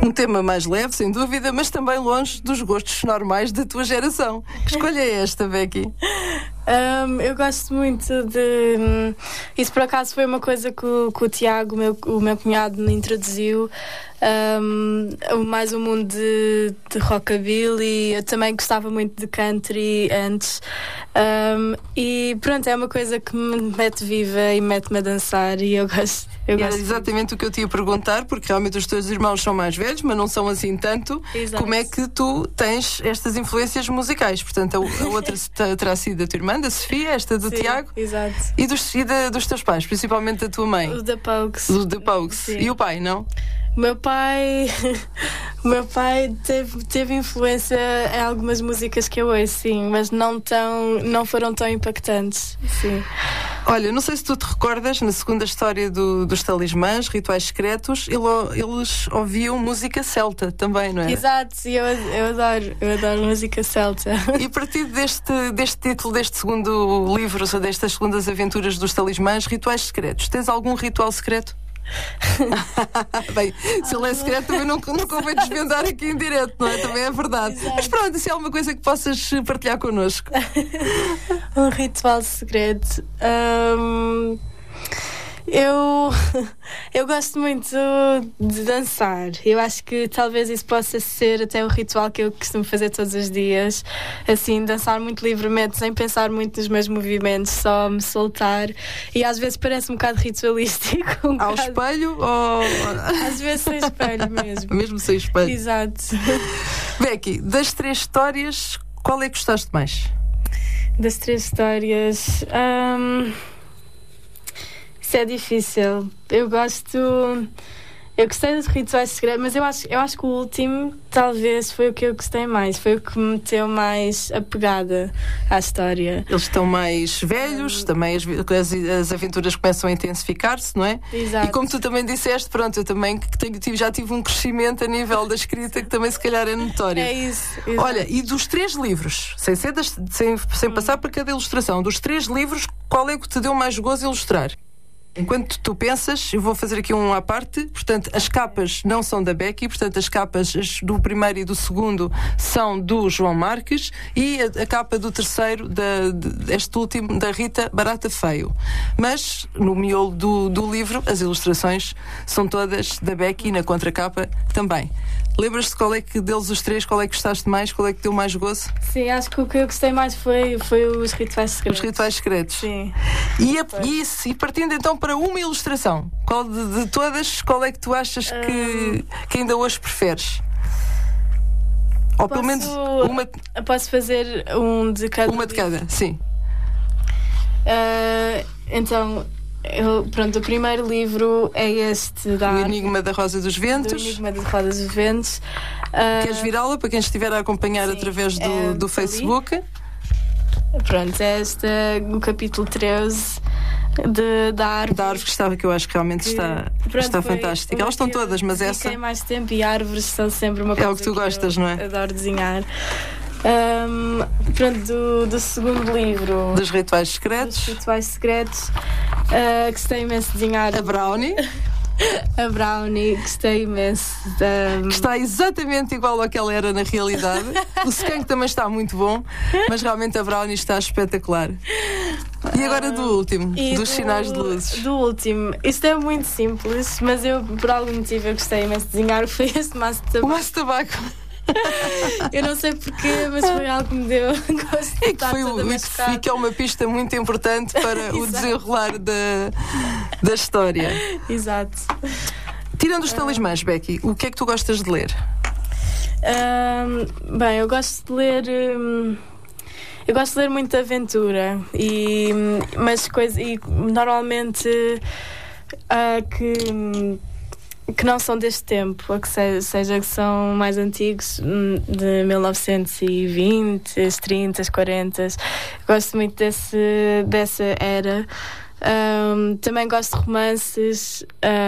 Um tema mais leve, sem dúvida, mas também longe dos gostos normais da tua geração. Que escolha é esta, Becky? Eu gosto muito de... Isso, por acaso, foi uma coisa que o Tiago, o meu cunhado, me introduziu. Mais um mundo de rockabilly. Eu também gostava muito de country antes. E pronto, é uma coisa que me mete viva e mete-me a dançar. E eu gosto. Era exatamente o que eu te ia perguntar, porque realmente os teus irmãos são mais velhos, mas não são assim tanto. Exato. Como é que tu tens estas influências musicais? Portanto, a outra terá sido da tua irmã, da Sofia, esta do Tiago. Exato. E dos teus pais, principalmente da tua mãe. O The Pogues. O The Pogues. E o pai, não? O meu pai teve influência em algumas músicas que eu ouço, sim, mas não foram tão impactantes, sim. Olha, não sei se tu te recordas, na segunda história dos Talismãs, Rituais Secretos, eles ouviam música celta também, não é? Exato, eu adoro música celta. E a partir deste título, deste segundo livro, ou destas segundas aventuras dos Talismãs, Rituais Secretos, tens algum ritual secreto? Bem, se ele é secreto também não convém desvendar aqui em direto, não é? Também é verdade. Exato. Mas pronto, se é alguma coisa que possas partilhar connosco. Um ritual secreto. Eu gosto muito de dançar. Eu acho que talvez isso possa ser até o ritual que eu costumo fazer todos os dias. Assim, dançar muito livremente, sem pensar muito nos meus movimentos, só me soltar. E às vezes parece um bocado ritualístico. Ao espelho ou... Às vezes sem espelho mesmo. Mesmo sem espelho. Exato. Becky, das 3 histórias, qual é que gostaste mais? Das 3 histórias... Isso é difícil. Eu gostei dos Rituais Secretos, mas eu acho que o último talvez foi o que eu gostei mais. Foi o que me meteu mais apegada à história. Eles estão mais velhos, também as aventuras começam a intensificar-se, não é? Exato. E como tu também disseste, pronto, eu também já tive um crescimento a nível da escrita que também se calhar é notório. É isso. Exato. Olha, e dos 3 livros, sem passar para cada ilustração, dos 3 livros, qual é que te deu mais gozo a ilustrar? Enquanto tu pensas, eu vou fazer aqui um à parte. Portanto, as capas não são da Becky, portanto, as capas do primeiro e do segundo são do João Marques e a capa do terceiro, este último, da Rita Barata Feio. Mas, no miolo do livro, as ilustrações são todas da Becky e na contracapa também. Lembras-te qual é que deles os 3, qual é que gostaste mais, qual é que deu mais gozo? Sim, acho que o que eu gostei mais foi os Rituais Secretos. Os Rituais Secretos. Sim. E partindo então para uma ilustração, qual de todas, qual é que tu achas que ainda hoje preferes? Ou pelo menos uma... Posso fazer um de cada? Uma de cada, sim. Então... Pronto, o primeiro livro é este O Enigma da Rosa dos Ventos. O Enigma da Rosa dos Ventos. Queres virá-la para quem estiver a acompanhar através do Facebook? Pronto, é o capítulo 13 da árvore. Que eu acho que realmente está fantástica. Elas estão todas, mas essa... Fiquei mais tempo e árvores são sempre uma coisa o que tu gostas, não é? Adoro desenhar. Pronto, do segundo livro dos Rituais Secretos, gostei imenso de desenhar a Brownie. A Brownie, gostei imenso que está exatamente igual ao que ela era na realidade. O Skank também está muito bom, mas realmente a Brownie está espetacular. E agora do último, dos sinais de luzes. Do último, isto é muito simples, mas por algum motivo eu gostei imenso de desenhar. Foi este maço de tabaco. O maço de tabaco. Eu não sei porquê, mas foi algo que me deu gosto de estar toda machucada. E que é uma pista muito importante para o desenrolar da história. Exato. Tirando os talismãs, Becky, o que é que tu gostas de ler? Bem, eu gosto de ler... Eu gosto de ler muita aventura mas normalmente que não são deste tempo, ou que seja que são mais antigos, de 1920, os 30, os 40. Gosto muito dessa era. Também gosto de romances.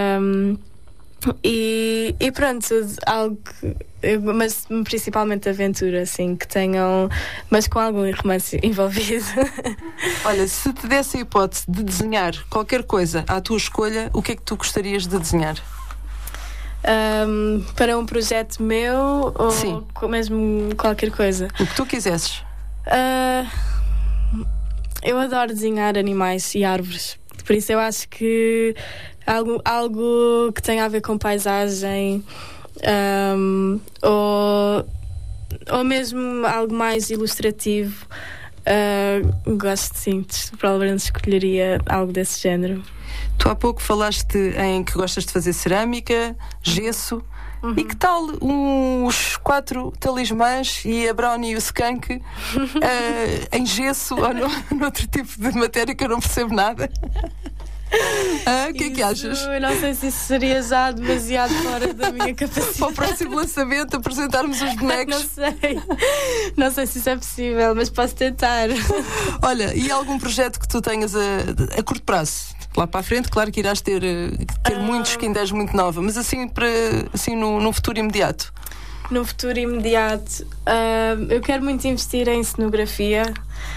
E pronto, mas principalmente aventura, assim, que tenham, mas com algum romance envolvido. Olha, se te desse a hipótese de desenhar qualquer coisa à tua escolha, o que é que tu gostarias de desenhar? para um projeto meu ou Sim. mesmo qualquer coisa? O que tu quisesses. Eu adoro desenhar animais e árvores, por isso eu acho que algo que tenha a ver com paisagem, ou mesmo algo mais ilustrativo. Gosto, sim, provavelmente escolheria algo desse género. Tu há pouco falaste em que gostas de fazer cerâmica, gesso. E que tal os 4 talismãs e a Brownie e o Skunk em gesso ou noutro tipo de matéria que eu não percebo nada? O que é que achas? Eu não sei se isso seria já demasiado fora da minha capacidade. Para o próximo lançamento apresentarmos os bonecos. Não sei se isso é possível, mas posso tentar. Olha, e algum projeto que tu tenhas a curto prazo? Lá para a frente, claro que irás ter muitos que ainda és muito nova, mas assim, num futuro imediato. No futuro imediato, eu quero muito investir em cenografia.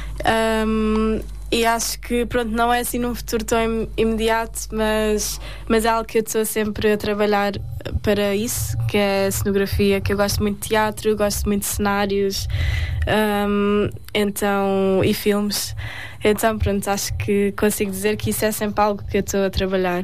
E acho que, pronto, não é assim num futuro tão imediato, mas é algo que eu estou sempre a trabalhar para isso, que é a cenografia, que eu gosto muito de teatro, gosto muito de cenários, e filmes. Então, pronto, acho que consigo dizer que isso é sempre algo que eu estou a trabalhar.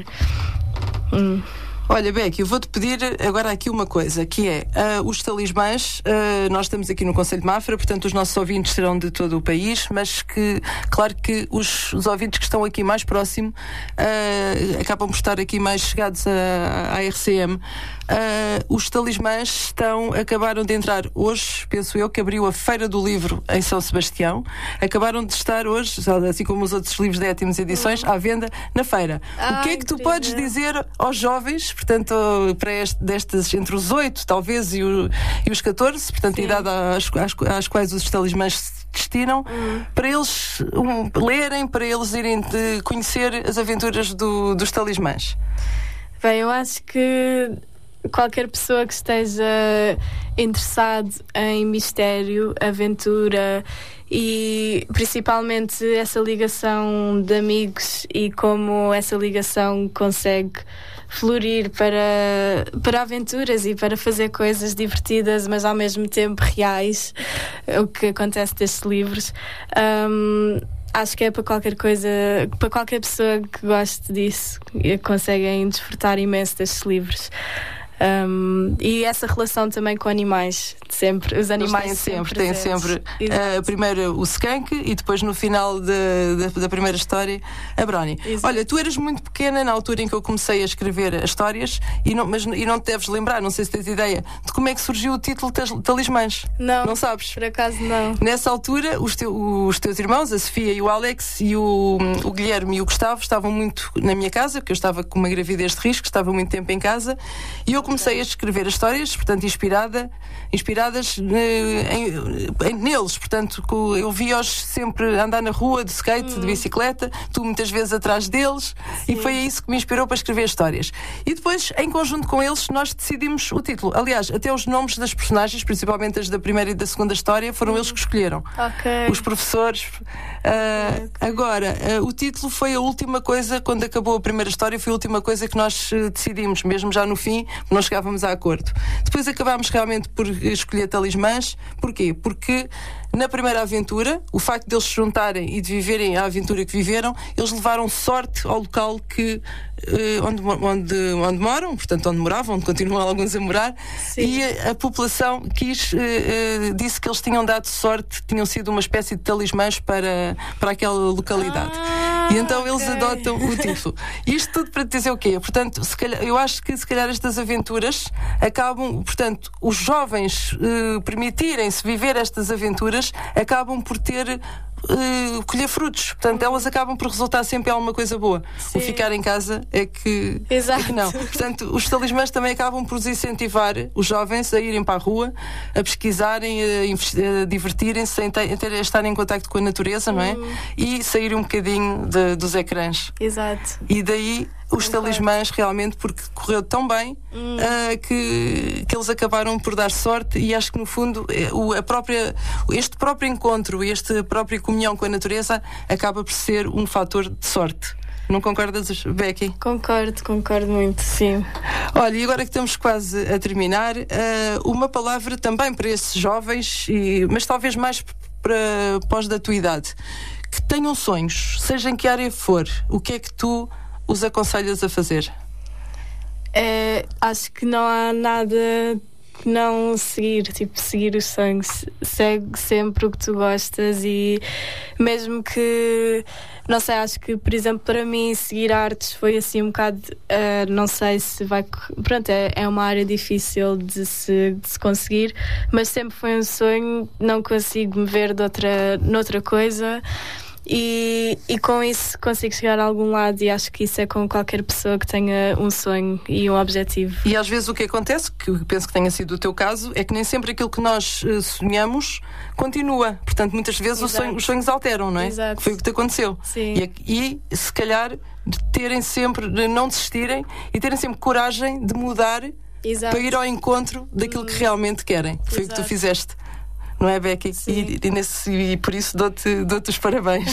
Olha, Becky, eu vou-te pedir agora aqui uma coisa, que é os talismãs. Nós estamos aqui no Concelho de Mafra, portanto os nossos ouvintes serão de todo o país, mas que, claro que os ouvintes que estão aqui mais próximo acabam por estar aqui mais chegados à RCM. Os talismãs acabaram de entrar hoje, penso eu, que abriu a Feira do Livro em São Sebastião. Acabaram de estar hoje, assim como os outros livros de Étimos Edições, à venda na feira. O que é que tu podes dizer aos jovens, portanto, para destes entre os 8, talvez, e os 14, portanto, a idade às quais os talismãs se destinam, para eles lerem, para eles irem conhecer as aventuras dos talismãs? Bem, eu acho que qualquer pessoa que esteja interessado em mistério, aventura e principalmente essa ligação de amigos e como essa ligação consegue florir para aventuras e para fazer coisas divertidas, mas ao mesmo tempo reais, o que acontece destes livros. Acho que é para qualquer coisa, para qualquer pessoa que goste disso, conseguem desfrutar imenso destes livros. E essa relação também com animais, sempre, os animais têm sempre primeiro o Skunk e depois no final da primeira história a Brownie. Exato. Olha, tu eras muito pequena na altura em que eu comecei a escrever as histórias e não te deves lembrar, não sei se tens ideia de como é que surgiu o título Talismãs. Não sabes? Por acaso não. Nessa altura os teus irmãos, a Sofia e o Alex e o Guilherme e o Gustavo estavam muito na minha casa, porque eu estava com uma gravidez de risco, estava muito tempo em casa, e eu comecei a escrever as histórias, portanto, inspiradas neles. Portanto, eu vi-os sempre andar na rua de skate, de bicicleta, tu muitas vezes atrás deles. Sim. E foi isso que me inspirou para escrever histórias. E depois, em conjunto com eles, nós decidimos o título. Aliás, até os nomes das personagens, principalmente as da primeira e da segunda história, foram eles que escolheram. Okay. Os professores. Agora, o título foi a última coisa, quando acabou a primeira história, foi a última coisa que nós decidimos, mesmo já no fim, nós chegávamos a acordo. Depois acabámos realmente por escolher Talismãs. Porquê? Porque na primeira aventura, o facto de eles se juntarem e de viverem a aventura que viveram, eles levaram sorte ao local onde moram, portanto onde moravam, onde continuam alguns a morar. Sim. E a população disse que eles tinham dado sorte, tinham sido uma espécie de talismãs para aquela localidade. E então eles adotam o título. Isto tudo para te dizer o quê? Portanto, eu acho que se calhar estas aventuras acabam, portanto, os jovens permitirem-se viver estas aventuras acabam por colher frutos. Portanto, elas acabam por resultar sempre em alguma coisa boa. Sim. O ficar em casa é que não. Portanto, os talismãs também acabam por incentivar os jovens a irem para a rua, a pesquisarem, a divertirem-se, a estarem em contacto com a natureza, não é? E saírem um bocadinho dos ecrãs. Exato. E daí os talismãs realmente, porque correu tão bem que eles acabaram por dar sorte, e acho que no fundo este próprio encontro, esta própria comunhão com a natureza acaba por ser um fator de sorte. Não concordas, Becky? Concordo muito, sim. Olha, e agora que estamos quase a terminar, uma palavra também para esses jovens, mas talvez mais para os da tua idade, que tenham sonhos, seja em que área for. O que é que tu os aconselhas a fazer? Acho que não há nada que não seguir os sonhos. Segue sempre o que tu gostas e mesmo que, não sei, acho que, por exemplo, para mim seguir artes foi assim um bocado, não sei se vai, pronto, é uma área difícil de se conseguir, mas sempre foi um sonho, não consigo me ver noutra coisa. E com isso consigo chegar a algum lado, e acho que isso é com qualquer pessoa que tenha um sonho e um objetivo. E às vezes o que acontece, que eu penso que tenha sido o teu caso, é que nem sempre aquilo que nós sonhamos continua. Portanto, muitas vezes os sonhos alteram, não é? Exato. Foi o que te aconteceu. Sim. E se calhar de não desistirem e terem sempre coragem de mudar. Exato. Para ir ao encontro daquilo que realmente querem. Foi o que tu fizeste. Não é, Becky? E por isso dou-te os parabéns.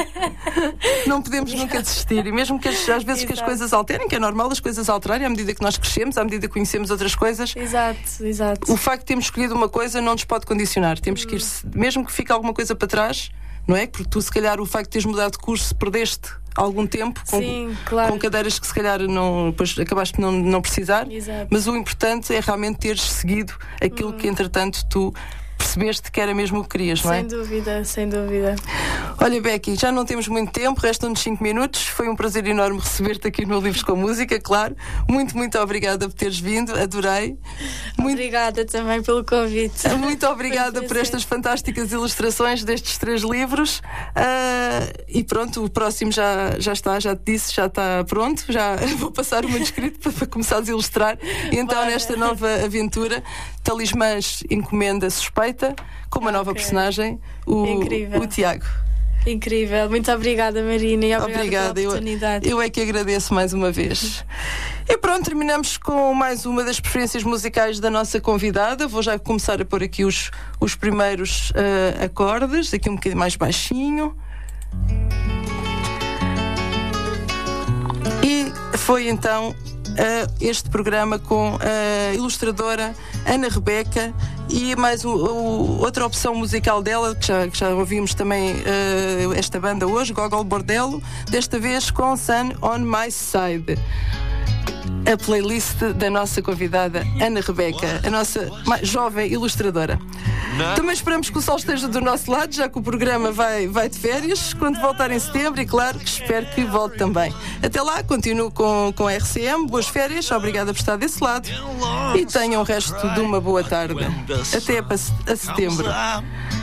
Não podemos nunca desistir. E mesmo que às vezes que as coisas alterem, que é normal as coisas alterarem à medida que nós crescemos, à medida que conhecemos outras coisas. Exato. O facto de termos escolhido uma coisa não nos pode condicionar. Temos que ir, mesmo que fique alguma coisa para trás, não é? Porque tu, se calhar, o facto de teres mudado de curso, perdeste algum tempo com cadeiras que se calhar depois acabaste por não precisar. Exato. Mas o importante é realmente teres seguido aquilo que, entretanto, tu percebeste que era mesmo o que querias, não é? Sem dúvida. Olha, Becky, já não temos muito tempo, restam-nos 5 minutos. Foi um prazer enorme receber-te aqui no Livros com Música, claro. Muito, muito obrigada por teres vindo, adorei. Obrigada também pelo convite. Muito obrigada por estas fantásticas ilustrações destes 3 livros. E pronto, o próximo já está, já te disse, já está pronto. Já vou passar o manuscrito para começares a ilustrar. E então, nesta nova aventura, Talismãs encomenda suspeita, com uma nova personagem, o Tiago. Incrível, muito obrigada, Marina, e obrigada pela oportunidade. Eu é que agradeço mais uma vez. E pronto, terminamos com mais uma das preferências musicais da nossa convidada. Vou já começar a pôr aqui os primeiros acordes, aqui um bocadinho mais baixinho. E foi então este programa com a ilustradora Ana Rebeca e mais outra opção musical dela, que já ouvimos também esta banda hoje, Gogol Bordello, desta vez com Sun on My Side. A playlist da nossa convidada Ana Rebeca, a nossa jovem ilustradora. Também esperamos que o sol esteja do nosso lado, já que o programa vai de férias, quando voltar em setembro, e claro que espero que volte também. Até lá, continuo com a RCM, boas férias, obrigada por estar desse lado e tenham o resto de uma boa tarde. Até a setembro.